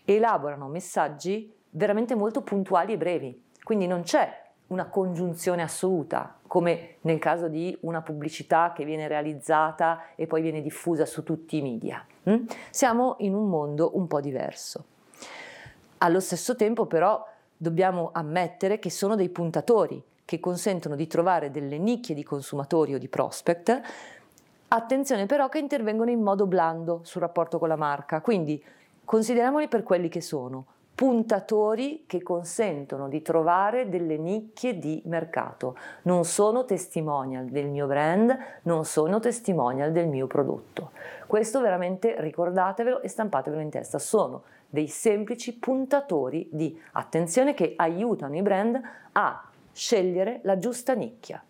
elaborano messaggi veramente molto puntuali e brevi, quindi non c'è una congiunzione assoluta, come nel caso di una pubblicità che viene realizzata e poi viene diffusa su tutti i media. Siamo in un mondo un po' diverso. Allo stesso tempo però dobbiamo ammettere che sono dei puntatori che consentono di trovare delle nicchie di consumatori o di prospect. Attenzione però che intervengono in modo blando sul rapporto con la marca, quindi consideriamoli per quelli che sono: puntatori che consentono di trovare delle nicchie di mercato. Non sono testimonial del mio brand, non sono testimonial del mio prodotto. Questo veramente ricordatevelo e stampatevelo in testa. Sono dei semplici puntatori di attenzione che aiutano i brand a scegliere la giusta nicchia.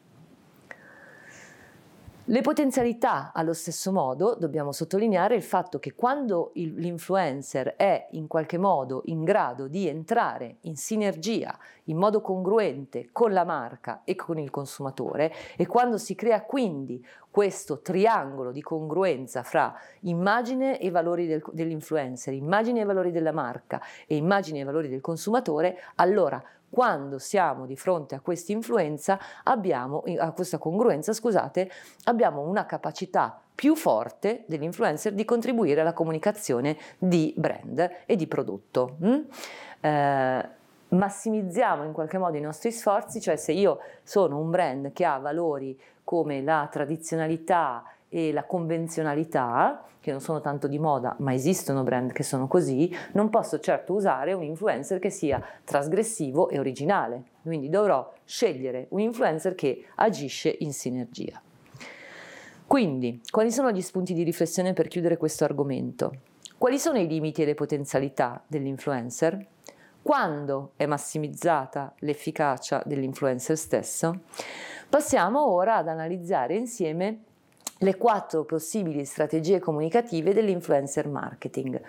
Le potenzialità, allo stesso modo, dobbiamo sottolineare il fatto che quando l'influencer è in qualche modo in grado di entrare in sinergia in modo congruente con la marca e con il consumatore, e quando si crea quindi questo triangolo di congruenza fra immagine e valori dell'influencer, immagine e valori della marca e immagine e valori del consumatore, allora quando siamo di fronte a questa influenza, a questa congruenza, scusate, abbiamo una capacità più forte dell'influencer di contribuire alla comunicazione di brand e di prodotto. Massimizziamo in qualche modo i nostri sforzi, cioè se io sono un brand che ha valori come la tradizionalità e la convenzionalità, che non sono tanto di moda, ma esistono brand che sono così, non posso certo usare un influencer che sia trasgressivo e originale, quindi dovrò scegliere un influencer che agisce in sinergia. Quindi, quali sono gli spunti di riflessione per chiudere questo argomento? Quali sono i limiti e le potenzialità dell'influencer? Quando è massimizzata l'efficacia dell'influencer stesso? Passiamo ora ad analizzare insieme le 4 possibili strategie comunicative dell'influencer marketing.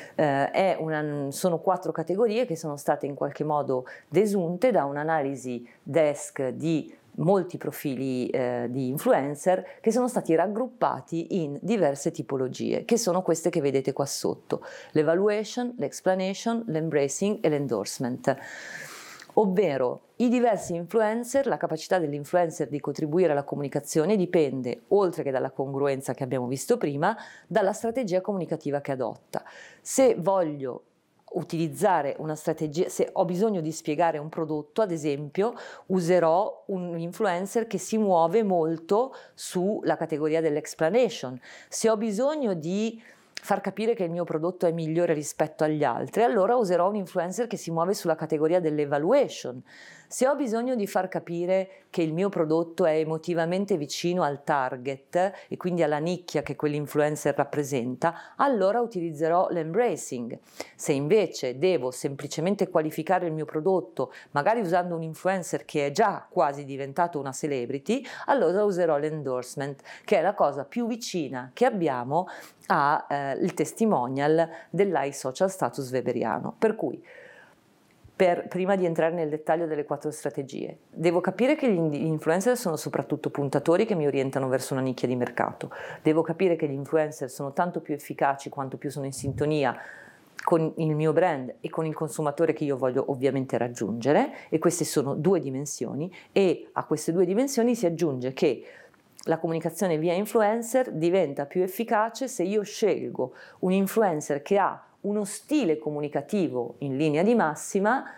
Sono 4 categorie che sono state in qualche modo desunte da un'analisi desk di molti profili di influencer che sono stati raggruppati in diverse tipologie, che sono queste che vedete qua sotto: l'evaluation, l'explanation, l'embracing e l'endorsement. Ovvero i diversi influencer, la capacità dell'influencer di contribuire alla comunicazione dipende, oltre che dalla congruenza che abbiamo visto prima, dalla strategia comunicativa che adotta. Se voglio utilizzare una strategia, se ho bisogno di spiegare un prodotto, ad esempio, userò un influencer che si muove molto sulla categoria dell'explanation. Se ho bisogno di far capire che il mio prodotto è migliore rispetto agli altri, allora userò un influencer che si muove sulla categoria dell'evaluation. Se ho bisogno di far capire che il mio prodotto è emotivamente vicino al target e quindi alla nicchia che quell'influencer rappresenta, allora utilizzerò l'embracing. Se invece devo semplicemente qualificare il mio prodotto, magari usando un influencer che è già quasi diventato una celebrity, allora userò l'endorsement, che è la cosa più vicina che abbiamo al testimonial dell'high social status weberiano. Per cui, prima di entrare nel dettaglio delle 4 strategie, devo capire che gli influencer sono soprattutto puntatori che mi orientano verso una nicchia di mercato. Devo capire che gli influencer sono tanto più efficaci quanto più sono in sintonia con il mio brand e con il consumatore che io voglio ovviamente raggiungere, e queste sono 2 dimensioni, e a queste 2 dimensioni si aggiunge che la comunicazione via influencer diventa più efficace se io scelgo un influencer che ha uno stile comunicativo in linea di massima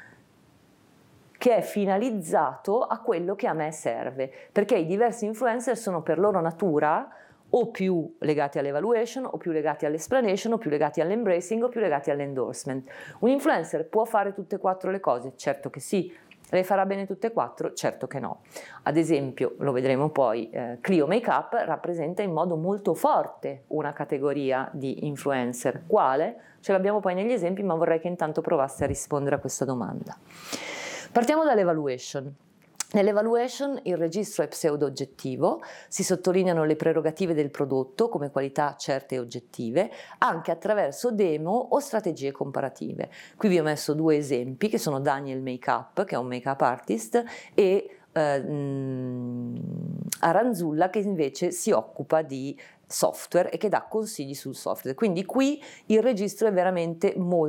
che è finalizzato a quello che a me serve, perché i diversi influencer sono per loro natura o più legati all'evaluation, o più legati all'explanation, o più legati all'embracing, o più legati all'endorsement. Un influencer può fare tutte e 4 le cose? Certo che sì. Le farà bene tutte e 4? Certo che no. Ad esempio, lo vedremo poi, Clio Makeup rappresenta in modo molto forte una categoria di influencer. Quale? Ce l'abbiamo poi negli esempi, ma vorrei che intanto provaste a rispondere a questa domanda. Partiamo dall'evaluation. Nell'evaluation il registro è pseudo-oggettivo, si sottolineano le prerogative del prodotto come qualità certe e oggettive, anche attraverso demo o strategie comparative. Qui vi ho messo 2 esempi che sono Daniel Makeup, che è un make-up artist, e Aranzulla, che invece si occupa di software e che dà consigli sul software. Quindi qui il registro è veramente molto